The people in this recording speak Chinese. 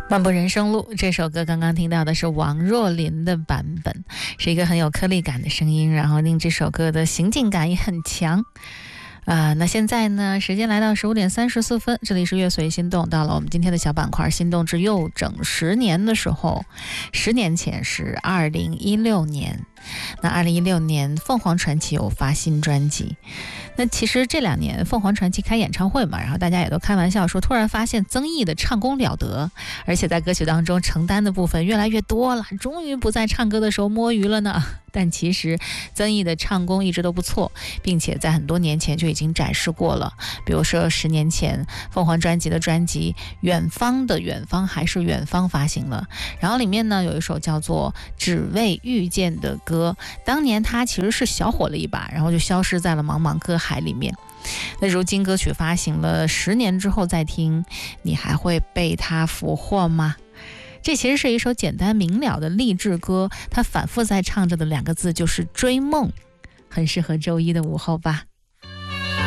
漫步人生路这首歌刚刚听到的是王若琳的版本，是一个很有颗粒感的声音，然后令这首歌的行进感也很强。那现在呢，时间来到15点34分，这里是乐随心动，到了我们今天的小板块心动至又整10年的时候，10年前是2016年。那2016年凤凰传奇有发新专辑，那其实这2年凤凰传奇开演唱会嘛，然后大家也都开玩笑说，突然发现曾毅的唱功了得，而且在歌曲当中承担的部分越来越多了，终于不在唱歌的时候摸鱼了呢。但其实曾毅的唱功一直都不错，并且在很多年前就已经展示过了，比如说10年前凤凰专辑的专辑《远方的远方还是远方》发行了，然后里面呢有一首叫做《只为遇见》的歌，当年他其实是小火了一把，然后就消失在了茫茫歌海里面。那如今歌曲发行了10年之后再听，你还会被他俘获吗？这其实是一首简单明了的励志歌，他反复在唱着的2个字就是追梦，很适合周一的午后吧。